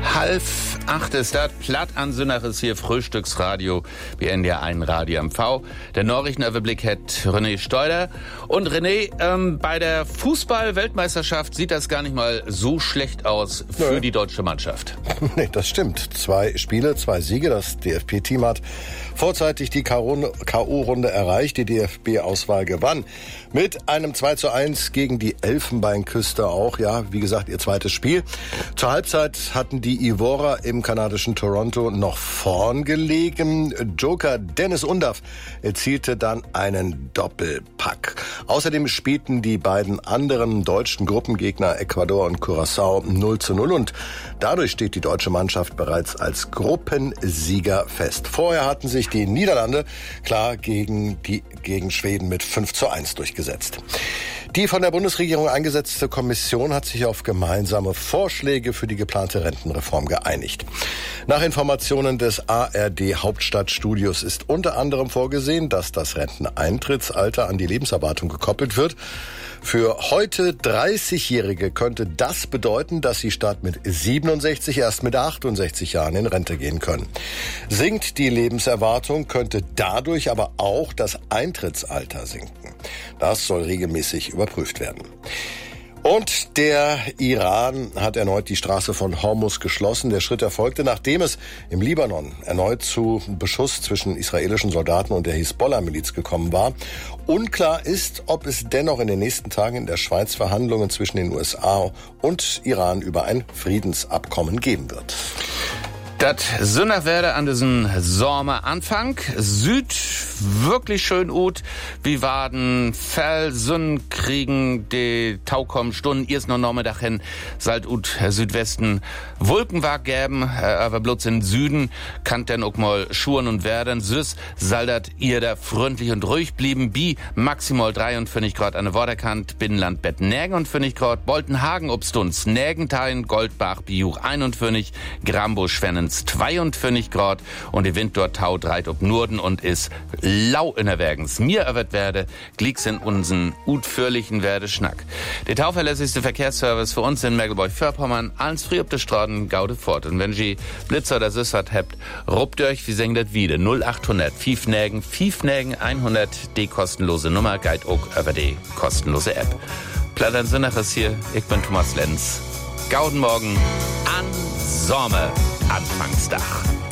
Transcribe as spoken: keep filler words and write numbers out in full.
Halb acht ist das, platt an Sünnach ist hier Frühstücksradio, wie N D R eins Radio M V. Der Nachrichtenüberblick hat René Steuder. Und René, ähm, bei der Fußball-Weltmeisterschaft sieht das gar nicht mal so schlecht aus für Nö. die deutsche Mannschaft. Nee, das stimmt. Zwei Spiele, zwei Siege. Das D F B-Team hat vorzeitig die K O-Runde erreicht. Die D F B-Auswahl gewann mit einem zwei zu eins gegen die Elfenbeinküste auch. Ja, wie gesagt, ihr zweites Spiel. Zur Halbzeit hatten die Ivorer im kanadischen Toronto noch vorn gelegen. Joker Dennis Undaff erzielte dann einen Doppelpack. Außerdem spielten die beiden anderen deutschen Gruppengegner Ecuador und Curaçao null zu null und dadurch steht die deutsche Mannschaft bereits als Gruppensieger fest. Vorher hatten sich die Niederlande klar gegen die gegen Schweden mit fünf zu eins durchgesetzt. Die von der Bundesregierung eingesetzte Kommission hat sich auf gemeinsame Vorschläge für die geplante Rentenreform geeinigt. Nach Informationen des A R D-Hauptstadtstudios ist unter anderem vorgesehen, dass das Renteneintrittsalter an die Lebenserwartung gekoppelt wird. Für heute dreißigjährige könnte das bedeuten, dass sie statt mit siebenundsechzig erst mit achtundsechzig Jahren in Rente gehen können. Sinkt die Lebenserwartung, könnte dadurch aber auch das Eintrittsalter sinken. Das soll regelmäßig überprüft werden. Und der Iran hat erneut die Straße von Hormuz geschlossen. Der Schritt erfolgte, nachdem es im Libanon erneut zu Beschuss zwischen israelischen Soldaten und der Hisbollah-Miliz gekommen war. Unklar ist, ob es dennoch in den nächsten Tagen in der Schweiz Verhandlungen zwischen den U S A und Iran über ein Friedensabkommen geben wird. Das Sünnach werde an diesem Sommeranfang. Süd wirklich schön ut. Wie waden Fell, Sünn kriegen die Taukommen Stunden. Erst noch Nachmittag hin. Salt ut Südwesten Wolkenwag gäben. Aber bloß in Süden kann denn auch mal Schuren und werden. Süß saldat ihr da freundlich und ruhig blieben. Bi maximal dreiundfünfzig Grad an der Waterkant. Binnenland Bett negenundfünfzig Grad. Boltenhagen obstunds Nägentein. Goldbach Biuch einundfünfzig. Grambusch Schwennen zweiundfünfzig Grad und die Wind dort taut reit ob Norden und ist lau in der Wergens. Mir erwert werde, glicks in unseren utführlichen Werde Schnack. Der tauverlässigste Verkehrsservice für uns in Mecklenburg-Vorpommern, alles früh ob der Straßen, gaude fort. Und wenn Sie Blitzer oder Süssert habt, ruppt euch, wie sengt das wieder. null achthundert, Fiefnägen, Fiefnägen, hundert, die kostenlose Nummer, Guide auch über die kostenlose App. Plattern Sünnach ist hier, ich bin Thomas Lenz. Gauden morgen an Sommer. Anfangsdach.